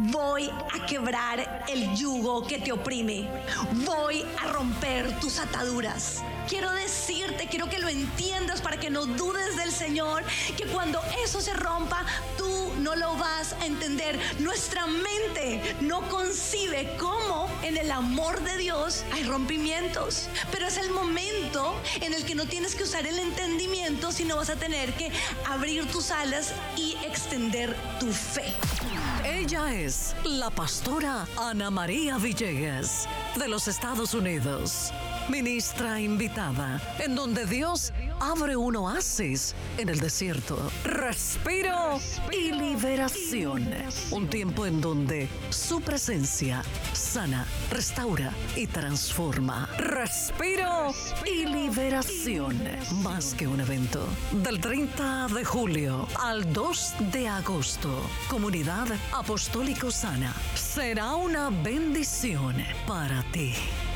Voy a quebrar el yugo que te oprime. Voy a romper tus ataduras. Quiero decirte, quiero que lo entiendas para que no dudes del Señor, que cuando eso se rompa, tú no lo vas a entender. Nuestra mente no concibe cómo en el amor de Dios hay rompimientos. Pero es el momento en el que no tienes que usar el entendimiento, sino vas a tener que abrir tus alas y extender tu fe. Ella es la pastora Ana María Villegas, de los Estados Unidos. Ministra invitada, en donde Dios abre un oasis en el desierto. Respiro y liberación. Un tiempo en donde su presencia sana, restaura y transforma. Respiro y liberación. Más que un evento. Del 30 de julio al 2 de agosto. Comunidad Apostólico Sana. Será una bendición para ti.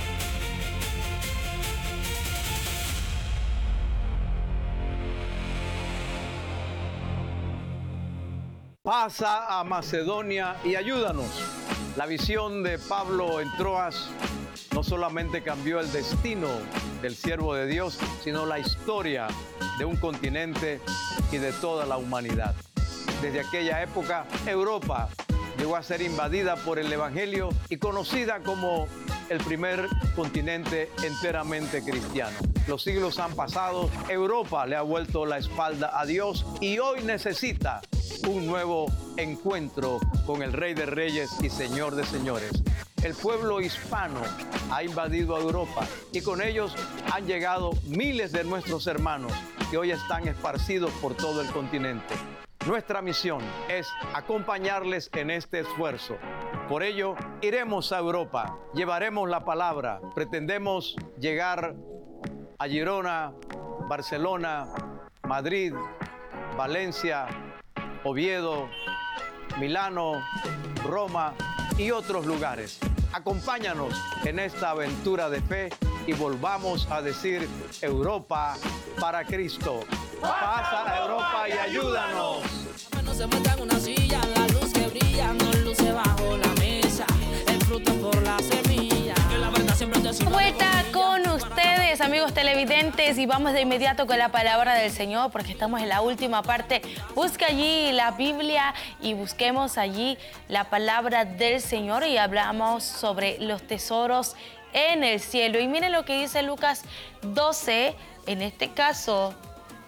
Pasa a Macedonia y ayúdanos. La visión de Pablo en Troas no solamente cambió el destino del siervo de Dios, sino la historia de un continente y de toda la humanidad. Desde aquella época, Europa llegó a ser invadida por el Evangelio y conocida como el primer continente enteramente cristiano. Los siglos han pasado, Europa le ha vuelto la espalda a Dios y hoy necesita un nuevo encuentro con el Rey de Reyes y Señor de Señores. El pueblo hispano ha invadido a Europa y con ellos han llegado miles de nuestros hermanos que hoy están esparcidos por todo el continente. Nuestra misión es acompañarles en este esfuerzo. Por ello, iremos a Europa, llevaremos la palabra, pretendemos llegar a Girona, Barcelona, Madrid, Valencia, Oviedo, Milano, Roma y otros lugares. Acompáñanos en esta aventura de fe y volvamos a decir Europa para Cristo. Pasa a Europa y ayúdanos. No se muestra en una silla, la luz que brilla no luce bajo la mesa, el fruto por la semilla, que la verdad siempre te sirve. Vuelta con ustedes, amigos televidentes, y vamos de inmediato con la palabra del Señor, porque estamos en la última parte. Busca allí la Biblia y busquemos allí la palabra del Señor y hablamos sobre los tesoros en el cielo. Y miren lo que dice Lucas 12, en este caso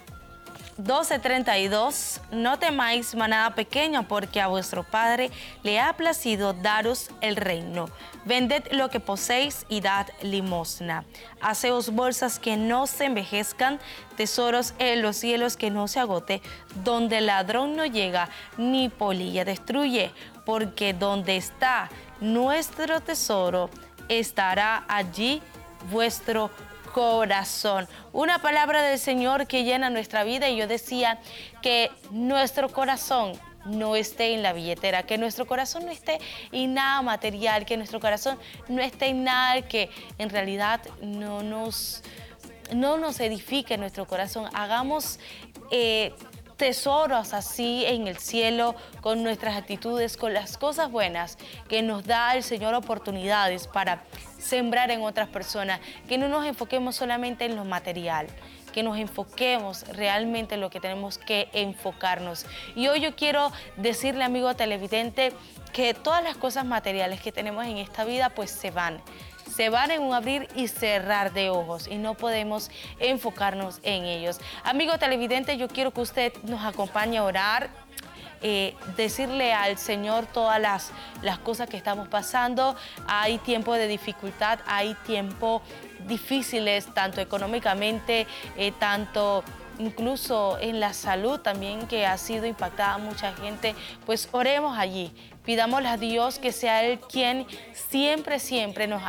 12:32, no temáis manada pequeña, porque a vuestro Padre le ha placido daros el reino. Vended lo que poseéis y dad limosna. Haceos bolsas que no se envejezcan, tesoros en los cielos que no se agote, donde el ladrón no llega ni polilla destruye, porque donde está nuestro tesoro, estará allí vuestro corazón. Una palabra del Señor que llena nuestra vida, y yo decía que nuestro corazón no esté en la billetera, que nuestro corazón no esté en nada material, que nuestro corazón no esté en nada que en realidad no nos edifique nuestro corazón. Hagamos tesoros así en el cielo con nuestras actitudes, con las cosas buenas que nos da el Señor, oportunidades para sembrar en otras personas, que no nos enfoquemos solamente en lo material, que nos enfoquemos realmente en lo que tenemos que enfocarnos. Y hoy yo quiero decirle, amigo televidente, que todas las cosas materiales que tenemos en esta vida pues se van en un abrir y cerrar de ojos y no podemos enfocarnos en ellos. Amigo televidente, yo quiero que usted nos acompañe a orar, decirle al Señor todas las cosas que estamos pasando. Hay tiempo de dificultad, hay tiempos difíciles, tanto económicamente, tanto incluso en la salud también, que ha sido impactada mucha gente. Pues oremos allí, pidámosle a Dios que sea Él quien siempre nos